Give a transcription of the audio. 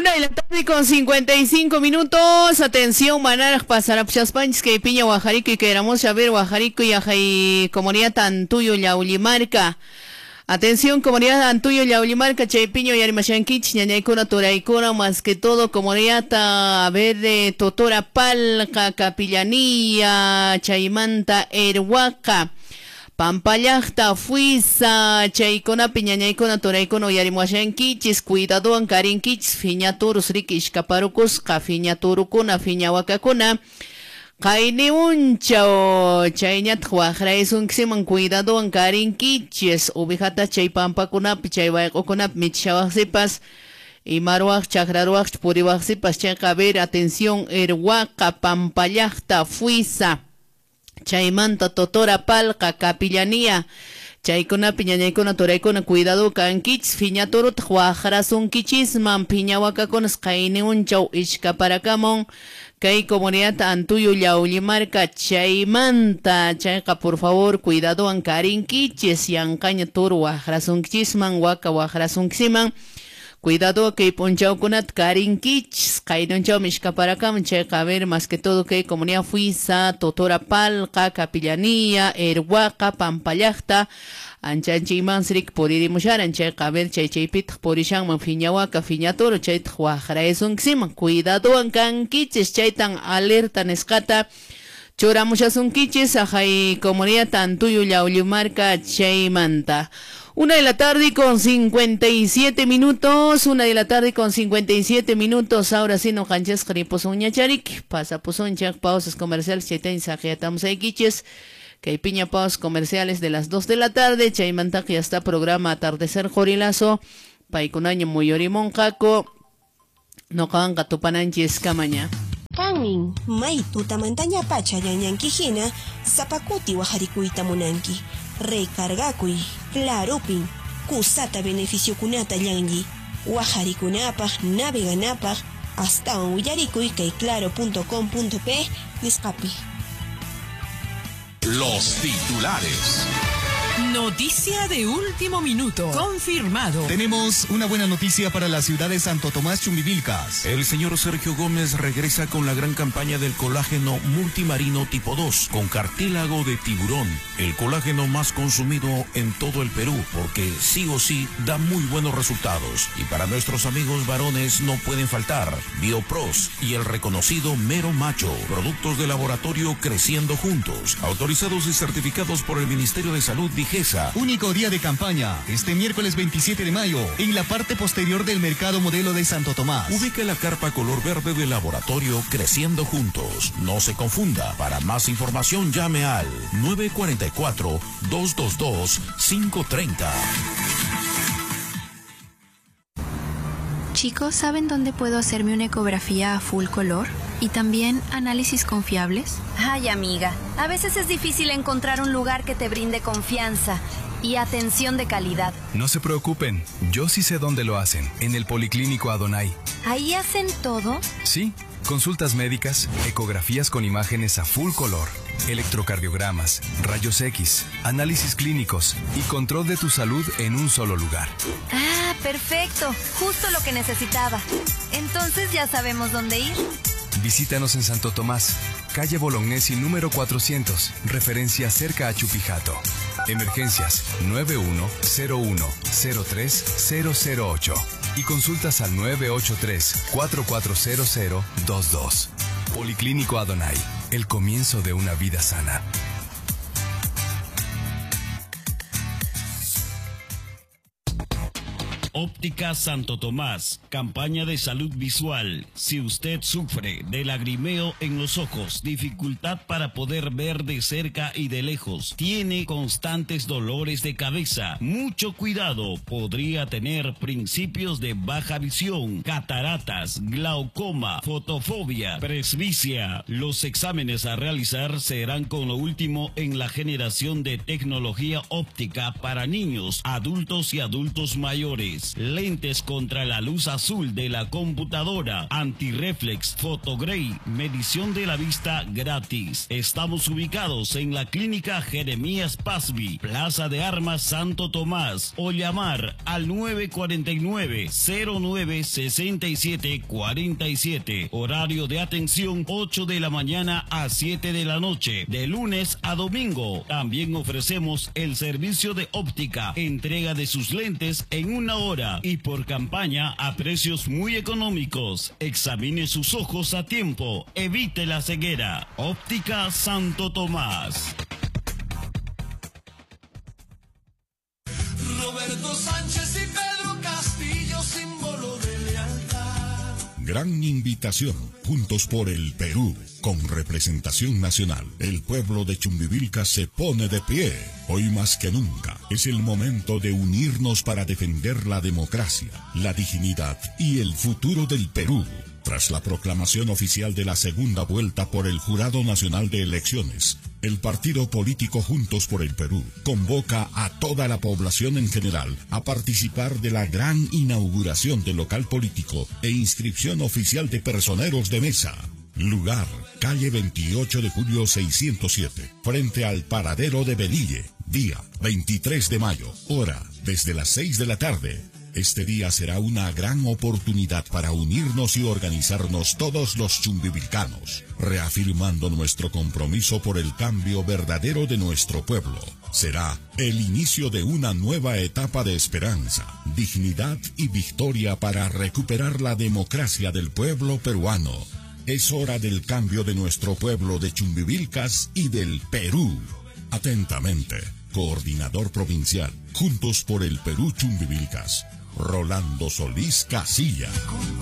1:55. Atención, manar pasará panchis que piña Guajarico y queramos saber Guajarico y ajay comunidad Antuyo Yaulimarca. Atención, comunidad Antuyo Yaulimarca, Chaypiño y Arimashankich, Ñañaykuna, Toraykuna, más que todo, comunidad a ver de Totora Palca, Capillanía, Chaymanta, Erhuaca. Pampallaqta fuisa chaykuna piñañaykuna turaykuno yarimuashankichis cuidadowan karinkichis fiñaturus riki ishkaparukusqa fiñaturukuna fiñawakakuna qayni unchaw chayñataq waqraysunkiman cuidadowan karinkichis ubijata chay pampakunapi chay wayqukunapi michishawaqsipas imaruwaq chakraruwaq puriwaqsipas chayqa ver atención Erhuaca Pampallaqta fuisa Chaymanta Totora Palca Capillanía Chaykuna piñañaykuna turaykuna cuidado kankichis fiñaturut waqrasunkichis piñawakakunas qayni unchaw ishkaparakamun kay comunidad Antuyo Yaulimarca chaymanta chayqa por favor cuidadowan karinkichis yanqaña turu waqrasunkichisman waka waqrasunkisiman cuidado que ponchaukunat karinkichis qaynunchaw mishkaparakaman chayqa a ver más que todo que comunidad fuisa Totora Palca Capillanía Erhuaca Pampallaqta anchanchiymansrik puririmusharan chayqa a ver chaypitaq purishanman fiñawaca fiñaturu chaytaq waqraysunkisiman cuidadowan kankichis chaytan alerta nisqata churamushasunkichis ajay comunidad Antuyo Yaulimarca chaymanta. 1:57 minutos, 1:57 minutos, ahora sí no canchas griposun ñacharik, pasa pusun chak pausas comerciales, chaytain saqiatamos aykichis, que piña pausas comerciales de las 2 de la tarde, chaymanta ya está programa Atardecer Jorilazo, paikunaña muyorimonqaku, no kanqa tupananchis kamaña. Kanin, may tutamantaña pacha yanyankijina, zapakuti wajarikuyta munanki. Recargakuy, clarupin, kusata beneficio kunata yanyi, wajarikunapaj, naveganapaj, hasta un willarikuy kay claro.com.p nisqapi. Los titulares. Noticia de último minuto. Confirmado. Tenemos una buena noticia para la ciudad de Santo Tomás Chumbivilcas. El señor Sergio Gómez regresa con la gran campaña del colágeno multimarino tipo 2 con cartílago de tiburón. El colágeno más consumido en todo el Perú porque sí o sí da muy buenos resultados. Y para nuestros amigos varones no pueden faltar Biopros y el reconocido Mero Macho. Productos de laboratorio creciendo juntos. Autorizados y certificados por el Ministerio de Salud Vigesa. Único día de campaña, este miércoles 27 de mayo, en la parte posterior del Mercado Modelo de Santo Tomás. Ubica la carpa color verde del laboratorio Creciendo Juntos. No se confunda. Para más información llame al 944-222-530. Chicos, ¿saben dónde puedo hacerme una ecografía a full color? ¿Y también análisis confiables? Ay, amiga, a veces es difícil encontrar un lugar que te brinde confianza y atención de calidad. No se preocupen, yo sí sé dónde lo hacen, en el Policlínico Adonai. ¿Ahí hacen todo? Sí, consultas médicas, ecografías con imágenes a full color, electrocardiogramas, rayos X, análisis clínicos y control de tu salud en un solo lugar. Ah, perfecto, justo lo que necesitaba. Entonces ya sabemos dónde ir. Visítanos en Santo Tomás, calle Bolognesi número 400, referencia cerca a Chupijato. Emergencias 9101-03008 y consultas al 983-440022. Policlínico Adonai, el comienzo de una vida sana. Óptica Santo Tomás, campaña de salud visual. Si usted sufre de lagrimeo en los ojos, dificultad para poder ver de cerca y de lejos, tiene constantes dolores de cabeza, mucho cuidado, podría tener principios de baja visión, cataratas, glaucoma, fotofobia, presbicia. Los exámenes a realizar serán con lo último en la generación de tecnología óptica para niños, adultos y adultos mayores. gratis. Lentes contra la luz azul de la computadora, antirreflex, fotogray, medición de la vista gratis. Estamos ubicados en la Clínica Jeremías Pasby, Plaza de Armas Santo Tomás, o llamar al 949-096747. Horario de atención 8 de la mañana a 7 de la noche, de lunes a domingo. También ofrecemos el servicio de óptica, entrega de sus lentes en 1 hora y por campaña a precios muy económicos. Examine sus ojos a tiempo, evite la ceguera. Óptica Santo Tomás. Roberto Sánchez y Pedro Castillo, símbolo de lealtad. Gran invitación, Juntos por el Perú, con representación nacional. El pueblo de Chumbivilcas se pone de pie. Hoy más que nunca es el momento de unirnos para defender la democracia, la dignidad y el futuro del Perú. Tras la proclamación oficial de la segunda vuelta por el Jurado Nacional de Elecciones, el partido político Juntos por el Perú convoca a toda la población en general a participar de la gran inauguración del local político e inscripción oficial de personeros de mesa. Lugar, calle 28 de julio 607, frente al paradero de Belille. Día, 23 de mayo, hora, desde las 6 de la tarde. Este día será una gran oportunidad para unirnos y organizarnos todos los chumbivilcanos, reafirmando nuestro compromiso por el cambio verdadero de nuestro pueblo. Será el inicio de una nueva etapa de esperanza, dignidad y victoria para recuperar la democracia del pueblo peruano. Es hora del cambio de nuestro pueblo de Chumbivilcas y del Perú. Atentamente, Coordinador Provincial, Juntos por el Perú Chumbivilcas, Rolando Solís Casilla.